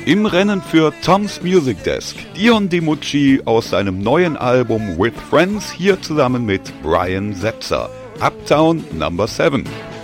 Im Rennen für Tom's Music Desk Dion DiMucci aus seinem neuen Album With Friends, hier zusammen mit Brian Setzer, Uptown No. 7.